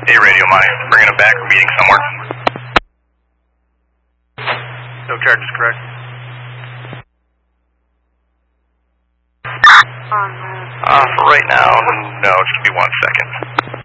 Hey, Radio Mike, bringing it back. We're meeting somewhere. No charges, correct? For right now, no, just give me 1 second.